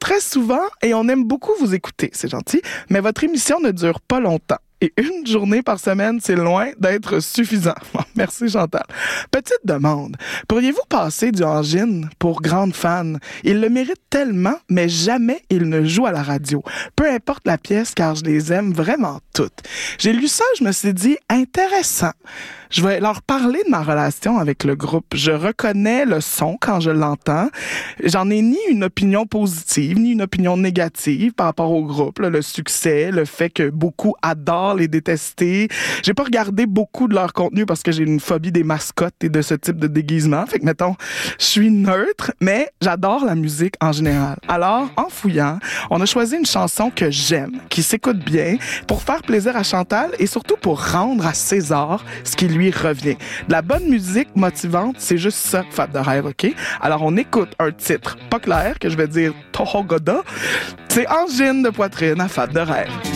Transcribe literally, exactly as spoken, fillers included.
très souvent et on aime beaucoup vous écouter, c'est gentil, mais votre émission ne dure pas longtemps. Et une journée par semaine, c'est loin d'être suffisant. Merci Chantal. Petite demande. Pourriez-vous passer du Angine pour grande fan? Il le mérite tellement, mais jamais il ne joue à la radio. Peu importe la pièce, car je les aime vraiment toutes. J'ai lu ça, je me suis dit, intéressant. Je vais leur parler de ma relation avec le groupe. Je reconnais le son quand je l'entends. J'en ai ni une opinion positive, ni une opinion négative par rapport au groupe. Là, le succès, le fait que beaucoup adorent les détester. J'ai pas regardé beaucoup de leur contenu parce que j'ai une phobie des mascottes et de ce type de déguisement. Fait que, mettons, je suis neutre, mais j'adore la musique en général. Alors, en fouillant, on a choisi une chanson que j'aime, qui s'écoute bien, pour faire plaisir à Chantal et surtout pour rendre à César ce qui lui revient. De la bonne musique motivante, c'est juste ça, Fat de rêve, OK? Alors, on écoute un titre pas clair, que je vais dire Tohogoda. C'est Angine de poitrine à Fat de rêve.